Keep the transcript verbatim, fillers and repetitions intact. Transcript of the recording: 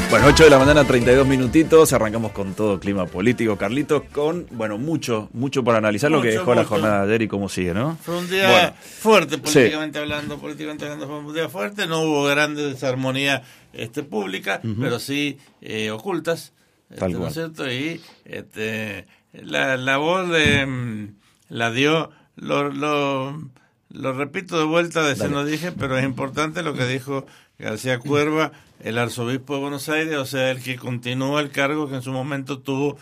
Bueno, ocho de la mañana, treinta y dos minutitos, arrancamos con todo clima político, Carlitos, con, bueno, mucho, mucho por analizar mucho, lo que dejó mucho. La jornada de ayer y cómo sigue, ¿no? Fue un día bueno, fuerte políticamente sí. hablando, políticamente hablando fue un día fuerte, no hubo grandes desarmonías este, públicas, uh-huh. pero sí eh, ocultas, este, ¿no es cierto? Y este, la, la voz de, la dio, lo, lo, lo repito de vuelta, de se no dije, pero es importante lo que dijo García Cuerva, el arzobispo de Buenos Aires, o sea, el que continúa el cargo que en su momento tuvo